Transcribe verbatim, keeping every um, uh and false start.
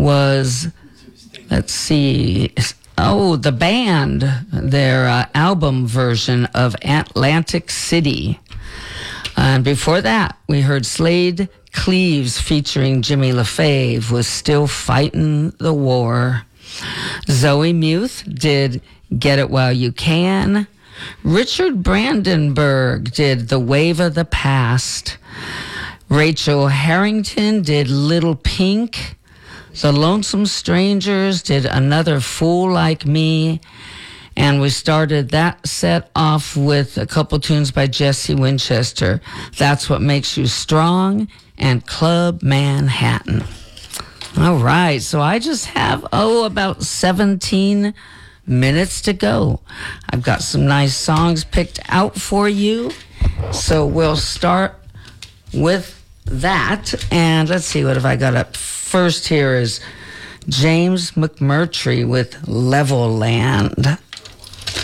was, let's see, oh, the band, their uh, album version of Atlantic City. And before that, we heard Slade Cleaves featuring Jimmy LaFave with Still Fighting the War. Zoe Muth did Get It While You Can. Richard Brandenburg did The Wave of the Past. Rachel Harrington did Little Pink. The Lonesome Strangers did Another Fool Like Me. And we started that set off with a couple tunes by Jesse Winchester. That's What Makes You Strong and Club Manhattan. All right, so I just have, oh, about seventeen minutes to go. I've got some nice songs picked out for you. So we'll start with that. And let's see, what have I got up first here is James McMurtry with Level Land.